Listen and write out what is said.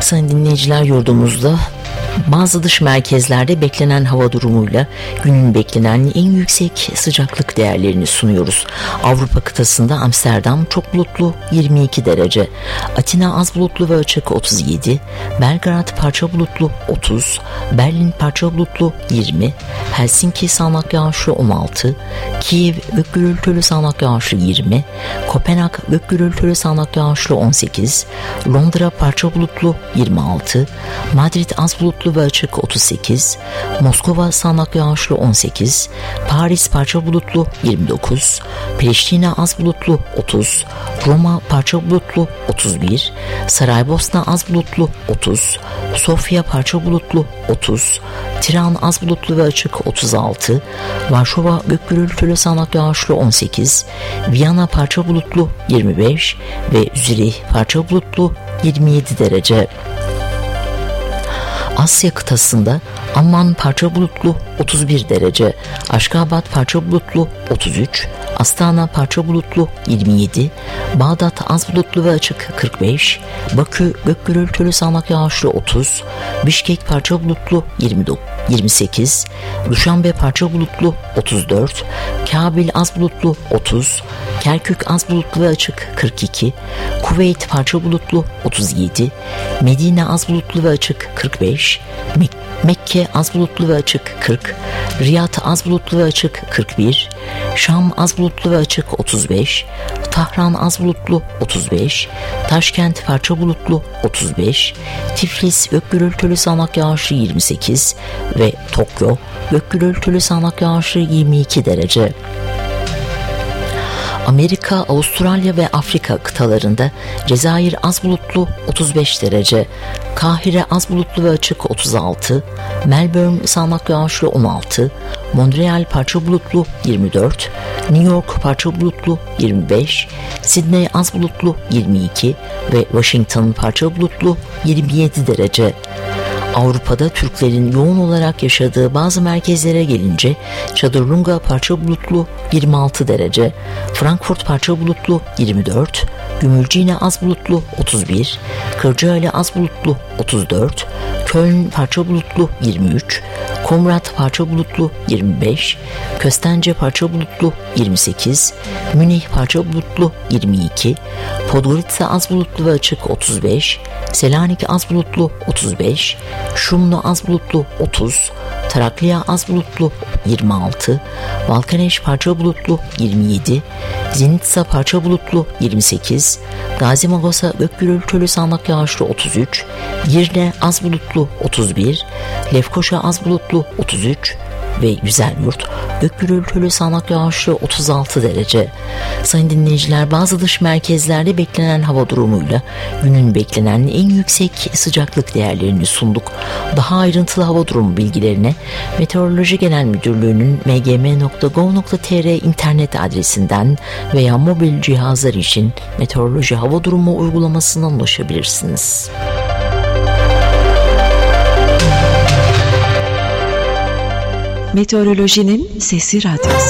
Sayın dinleyiciler, yurdumuzda bazı dış merkezlerde beklenen hava durumuyla günün beklenen en yüksek sıcaklık değerlerini sunuyoruz. Avrupa kıtasında Amsterdam çok bulutlu 22 derece, Atina az bulutlu ve açık 37, Belgrad parça bulutlu 30, Berlin parça bulutlu 20, Helsinki sağanak yağışlı 16, Kiev gök gürültülü sağanak yağışlı 20, Kopenhag gök gürültülü sağanak yağışlı 18, Londra parça bulutlu 26, Madrid az bulutlu ve açık 38, Moskova sağanak yağışlı 18, Paris parça bulutlu 29, Priştine az bulutlu 30, Roma parça bulutlu 31, Saraybosna az bulutlu 30, Sofya parça bulutlu 30, Tiran az bulutlu ve açık 36, Varşova gök gürültülü sağanak yağışlı 18, Viyana parça bulutlu 25 ve Zürih parça bulutlu 27 derece. Asya kıtasında Amman parça bulutlu 31 derece, Aşkabat parça bulutlu 33, Astana parça bulutlu 27, Bağdat az bulutlu ve açık 45, Bakü gök gürültülü sağanak yağışlı 30, Bişkek parça bulutlu 28, Duşanbe parça bulutlu 34, Kabil az bulutlu 30, Kerkük az bulutlu ve açık 42, Kuveyt parça bulutlu 37, Medine az bulutlu ve açık 45, Mekke az bulutlu ve açık 40, Riyad az bulutlu ve açık 41, Şam az bulutlu ve açık 35, Tahran az bulutlu 35, Taşkent parça bulutlu 35, Tiflis gök gürültülü sağanak yağışlı 28 ve Tokyo gök gürültülü sağanak yağışlı 22 derece. Amerika, Avustralya ve Afrika kıtalarında Cezayir az bulutlu 35 derece, Kahire az bulutlu ve açık 36, Melbourne sağanak yağışlı 16, Montreal parça bulutlu 24, New York parça bulutlu 25, Sydney az bulutlu 22 ve Washington parça bulutlu 27 derece. Avrupa'da Türklerin yoğun olarak yaşadığı bazı merkezlere gelince Çadırlunga parça bulutlu 26 derece, Frankfurt parça bulutlu 24, Gümülcine az bulutlu 31, Kırcaali az bulutlu 34, Köln parça bulutlu 23, Komrat parça bulutlu 25, Köstence parça bulutlu 28, Münih parça bulutlu 22, Podgorica az bulutlu ve açık 35, Selanik az bulutlu 35, Şumlu az bulutlu 30, Trakya az bulutlu 26, Balkaneş parça bulutlu 27, Zenitsa parça bulutlu 28, Gazimagosa gök gürültülü sağanak yağışlı 33, Girne az bulutlu 31, Lefkoşa az bulutlu 33 ve Güzelyurt gök gürültülü sağanak yağışlı 36 derece. Sayın dinleyiciler, bazı dış merkezlerde beklenen hava durumuyla günün beklenen en yüksek sıcaklık değerlerini sunduk. Daha ayrıntılı hava durumu bilgilerine Meteoroloji Genel Müdürlüğü'nün mgm.gov.tr internet adresinden veya mobil cihazlar için Meteoroloji Hava Durumu uygulamasından ulaşabilirsiniz. Meteorolojinin Sesi Radyosu.